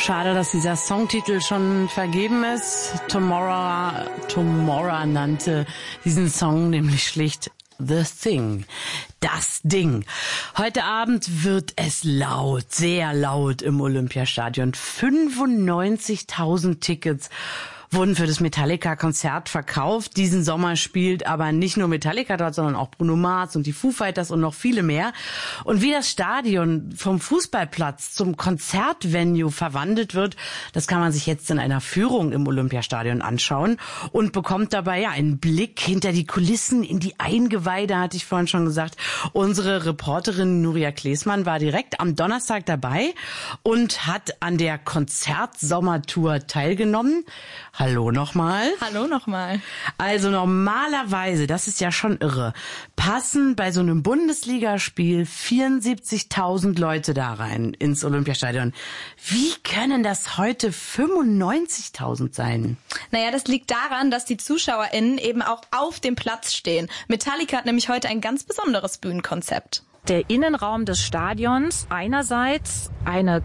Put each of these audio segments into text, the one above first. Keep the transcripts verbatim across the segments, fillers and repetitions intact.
Schade, dass dieser Songtitel schon vergeben ist. Tomorrow, Tomorrow nannte diesen Song nämlich schlicht The Thing. Das Ding. Heute Abend wird es laut, sehr laut im Olympiastadion. fünfundneunzigtausend Tickets wurden für das Metallica-Konzert verkauft. Diesen Sommer spielt aber nicht nur Metallica dort, sondern auch Bruno Mars und die Foo Fighters und noch viele mehr. Und wie das Stadion vom Fußballplatz zum Konzertvenue verwandelt wird, das kann man sich jetzt in einer Führung im Olympiastadion anschauen und bekommt dabei ja einen Blick hinter die Kulissen, in die Eingeweide, hatte ich vorhin schon gesagt. Unsere Reporterin Nuria Klesmann war direkt am Donnerstag dabei und hat an der Konzertsommertour teilgenommen. Hallo nochmal. Hallo nochmal. Also normalerweise, das ist ja schon irre, passen bei so einem Bundesligaspiel vierundsiebzigtausend Leute da rein ins Olympiastadion. Wie können das heute fünfundneunzigtausend sein? Naja, das liegt daran, dass die ZuschauerInnen eben auch auf dem Platz stehen. Metallica hat nämlich heute ein ganz besonderes Bühnenkonzept. Der Innenraum des Stadions einerseits eine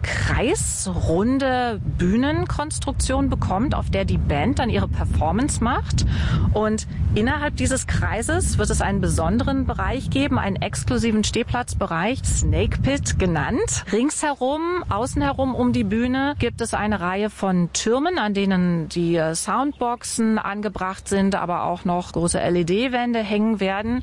kreisrunde Bühnenkonstruktion bekommt, auf der die Band dann ihre Performance macht. Und innerhalb dieses Kreises wird es einen besonderen Bereich geben, einen exklusiven Stehplatzbereich, Snake Pit genannt. Ringsherum, außen herum um die Bühne gibt es eine Reihe von Türmen, an denen die Soundboxen angebracht sind, aber auch noch große L E D-Wände hängen werden.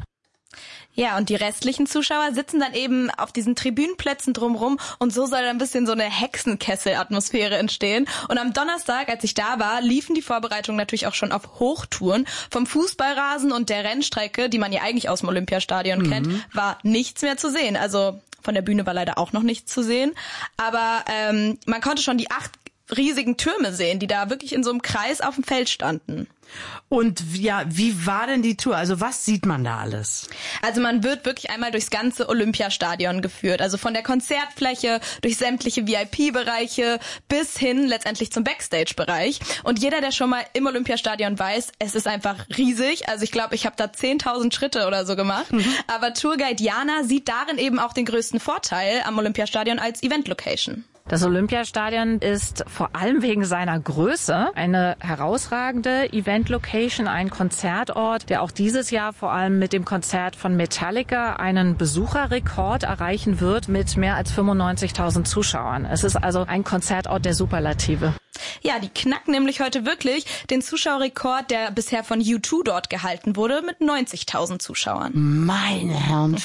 Ja, und die restlichen Zuschauer sitzen dann eben auf diesen Tribünenplätzen drumrum und so soll dann ein bisschen so eine Hexenkessel-Atmosphäre entstehen. Und am Donnerstag, als ich da war, liefen die Vorbereitungen natürlich auch schon auf Hochtouren. Vom Fußballrasen und der Rennstrecke, die man ja eigentlich aus dem Olympiastadion mhm. kennt, war nichts mehr zu sehen. Also von der Bühne war leider auch noch nichts zu sehen. Aber ähm, man konnte schon die acht riesigen Türme sehen, die da wirklich in so einem Kreis auf dem Feld standen. Und ja, wie war denn die Tour? Also was sieht man da alles? Also man wird wirklich einmal durchs ganze Olympiastadion geführt. Also von der Konzertfläche, durch sämtliche V I P-Bereiche bis hin letztendlich zum Backstage-Bereich. Und jeder, der schon mal im Olympiastadion weiß, es ist einfach riesig. Also ich glaube, ich habe da zehntausend Schritte oder so gemacht. Mhm. Aber Tourguide Jana sieht darin eben auch den größten Vorteil am Olympiastadion als Event-Location. Das Olympiastadion ist vor allem wegen seiner Größe eine herausragende Event-Location, ein Konzertort, der auch dieses Jahr vor allem mit dem Konzert von Metallica einen Besucherrekord erreichen wird mit mehr als fünfundneunzigtausend Zuschauern. Es ist also ein Konzertort der Superlative. Ja, die knacken nämlich heute wirklich den Zuschauerrekord, der bisher von U zwei dort gehalten wurde, mit neunzigtausend Zuschauern. Meine Herren,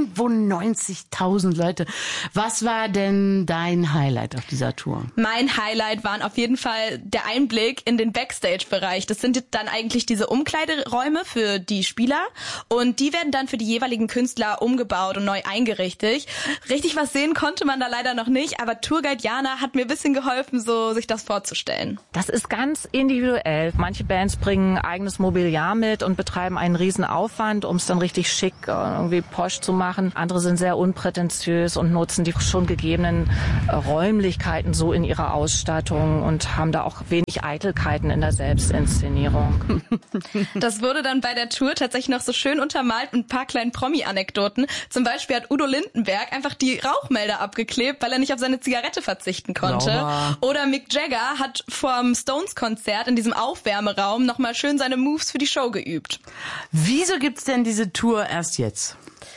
fünfundneunzigtausend Leute. Was war denn dein Highlight auf dieser Tour? Mein Highlight waren auf jeden Fall der Einblick in den Backstage-Bereich. Das sind dann eigentlich diese Umkleideräume für die Spieler und die werden dann für die jeweiligen Künstler umgebaut und neu eingerichtet. Richtig was sehen konnte man da leider noch nicht, aber Tourguide Jana hat mir ein bisschen geholfen, so sich das vorzustellen. Das ist ganz individuell. Manche Bands bringen eigenes Mobiliar mit und betreiben einen riesen Aufwand, um es dann richtig schick, irgendwie posch zu machen. Andere sind sehr unprätentiös und nutzen die schon gegebenen Räumlichkeiten so in ihrer Ausstattung und haben da auch wenig Eitelkeiten in der Selbstinszenierung. Das wurde dann bei der Tour tatsächlich noch so schön untermalt mit ein paar kleinen Promi-Anekdoten. Zum Beispiel hat Udo Lindenberg einfach die Rauchmelder abgeklebt, weil er nicht auf seine Zigarette verzichten konnte. Sauber. Oder Mick Jagger hat vorm Stones-Konzert in diesem Aufwärmeraum nochmal schön seine Moves für die Show geübt. Wieso gibt's denn diese Tour erst jetzt?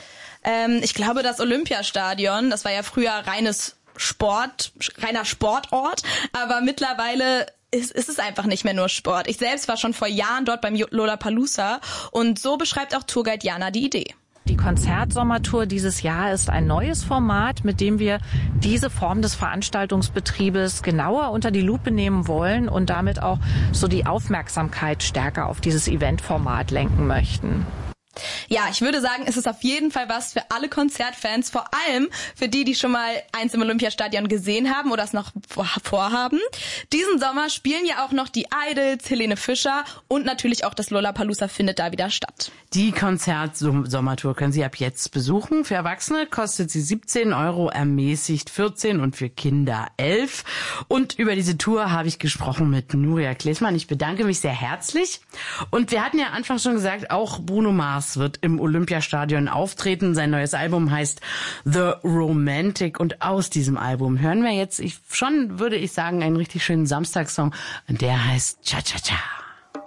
Ähm, ich glaube, das Olympiastadion, das war ja früher reines Sport, reiner Sportort, aber mittlerweile ist, ist es einfach nicht mehr nur Sport. Ich selbst war schon vor Jahren dort beim Lollapalooza und so beschreibt auch Tourguide Jana die Idee. Die Konzertsommertour dieses Jahr ist ein neues Format, mit dem wir diese Form des Veranstaltungsbetriebes genauer unter die Lupe nehmen wollen und damit auch so die Aufmerksamkeit stärker auf dieses Eventformat lenken möchten. Ja, ich würde sagen, es ist auf jeden Fall was für alle Konzertfans, vor allem für die, die schon mal eins im Olympiastadion gesehen haben oder es noch vorhaben. Diesen Sommer spielen ja auch noch die Idols, Helene Fischer und natürlich auch das Lollapalooza findet da wieder statt. Die Konzertsommertour können Sie ab jetzt besuchen. Für Erwachsene kostet sie siebzehn Euro, ermäßigt vierzehn und für Kinder elf. Und über diese Tour habe ich gesprochen mit Nuria Klesmann. Ich bedanke mich sehr herzlich. Und wir hatten ja anfangs schon gesagt, auch Bruno Mars Stars wird im Olympiastadion auftreten. Sein neues Album heißt The Romantic und aus diesem Album hören wir jetzt, ich, schon würde ich sagen, einen richtig schönen Samstagssong und der heißt Cha Cha Cha.